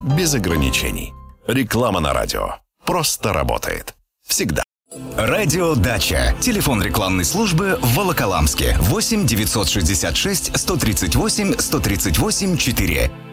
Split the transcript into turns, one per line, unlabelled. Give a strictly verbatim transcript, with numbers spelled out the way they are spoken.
без ограничений. Реклама на радио просто работает. Всегда.
Радио Дача. Телефон рекламной службы в Волоколамске. восемь девятьсот шестьдесят шесть сто тридцать восемь сто тридцать восемь четыре.